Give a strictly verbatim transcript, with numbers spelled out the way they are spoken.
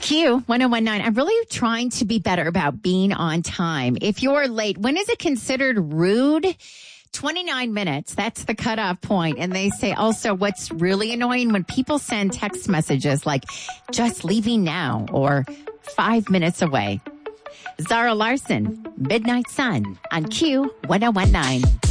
Q one oh one nine. I'm really trying to be better about being on time. If you're late, when is it considered rude? twenty-nine minutes. That's the cutoff point. And they say also what's really annoying when people send text messages like just leaving now or five minutes away. Zara Larson, Midnight Sun on Q one oh one nine.